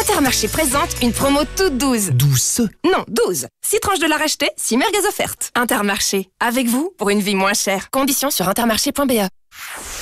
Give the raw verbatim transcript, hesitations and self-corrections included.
Intermarché présente une promo toute douze. Douce. Non, douze. six tranches de la racheter, six merguez offertes. Intermarché, avec vous pour une vie moins chère. Conditions sur intermarché point b e.